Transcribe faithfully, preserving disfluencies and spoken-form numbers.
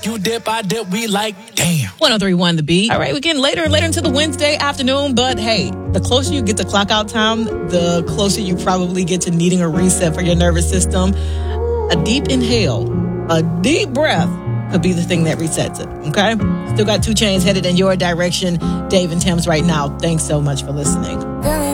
You dip, I dip, we like, damn. one oh three point one The Beat. All right, we're getting later and later into the Wednesday afternoon, but hey, the closer you get to clock out time, the closer you probably get to needing a reset for your nervous system. A deep inhale, a deep breath could be the thing that resets it, okay? Still got two Chainz headed in your direction. Dave and Tim's right now. Thanks so much for listening.